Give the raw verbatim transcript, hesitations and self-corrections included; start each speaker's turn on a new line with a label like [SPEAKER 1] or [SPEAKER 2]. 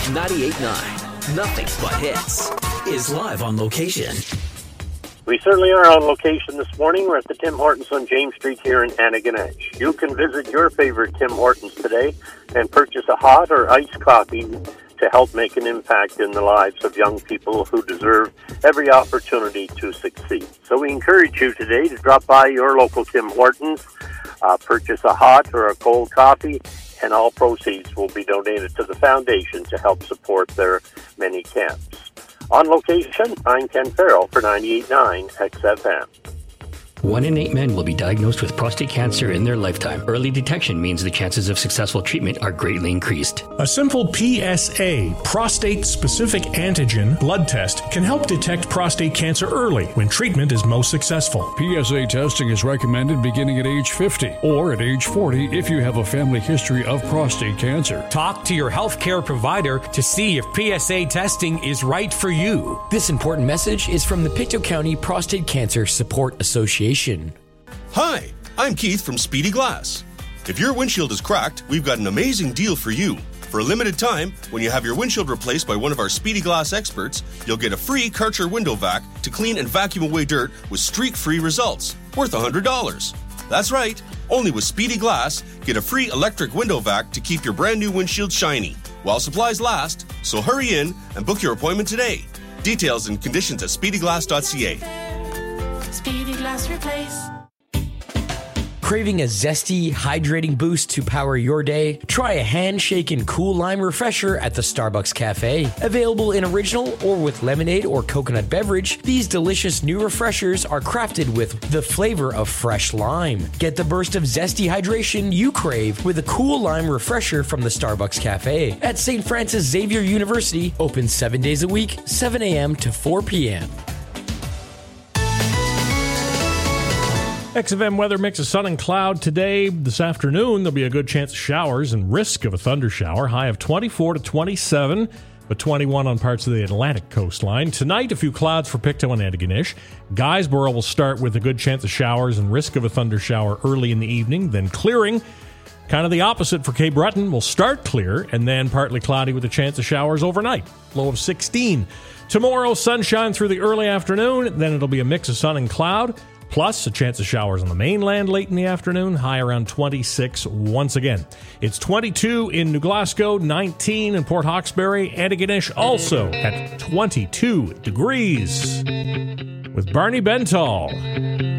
[SPEAKER 1] ninety-eight point nine, nothing but hits, is live on location.
[SPEAKER 2] We certainly are on location this morning. We're at the Tim Hortons on James Street here in Antigonish. You can visit your favorite Tim Hortons today and purchase a hot or iced coffee to help make an impact in the lives of young people who deserve every opportunity to succeed. So we encourage you today to drop by your local Tim Hortons, uh, purchase a hot or a cold coffee, and all proceeds will be donated to the foundation to help support their many camps. On location, I'm Ken Farrell for ninety-eight point nine X F M.
[SPEAKER 3] One in eight men will be diagnosed with prostate cancer in their lifetime. Early detection means the chances of successful treatment are greatly increased.
[SPEAKER 4] A simple P S A, prostate-specific antigen, blood test can help detect prostate cancer early when treatment is most successful.
[SPEAKER 5] P S A testing is recommended beginning at age fifty or at age forty if you have a family history of prostate cancer.
[SPEAKER 6] Talk to your healthcare provider to see if P S A testing is right for you.
[SPEAKER 7] This important message is from the Pictou County Prostate Cancer Support Association.
[SPEAKER 8] Hi, I'm Keith from Speedy Glass. If your windshield is cracked, we've got an amazing deal for you. For a limited time, when you have your windshield replaced by one of our Speedy Glass experts, you'll get a free Karcher window vac to clean and vacuum away dirt with streak-free results, worth one hundred dollars. That's right, only with Speedy Glass, get a free electric window vac to keep your brand new windshield shiny, while supplies last, so hurry in and book your appointment today. Details and conditions at speedy glass dot c a.
[SPEAKER 9] Speedy Glass Replace.
[SPEAKER 7] Craving a zesty, hydrating boost to power your day? Try a hand-shaken cool lime refresher at the Starbucks Cafe. Available in original or with lemonade or coconut beverage, these delicious new refreshers are crafted with the flavor of fresh lime. Get the burst of zesty hydration you crave with a cool lime refresher from the Starbucks Cafe at Saint Francis Xavier University, open seven days a week, seven a.m. to four p.m.
[SPEAKER 4] X F M weather mix of sun and cloud today. This afternoon, there'll be a good chance of showers and risk of a thunder shower. High of twenty-four to twenty-seven, but twenty-one on parts of the Atlantic coastline. Tonight, a few clouds for Pictou and Antigonish. Guysborough will start with a good chance of showers and risk of a thunder shower early in the evening, then clearing. Kind of the opposite for Cape Breton. Will start clear and then partly cloudy with a chance of showers overnight. Low of sixteen. Tomorrow, sunshine through the early afternoon. Then it'll be a mix of sun and cloud. Plus, a chance of showers on the mainland late in the afternoon, high around twenty-six once again. It's twenty-two in New Glasgow, nineteen in Port Hawkesbury, Antigonish also at twenty-two degrees. With Barney Bentall.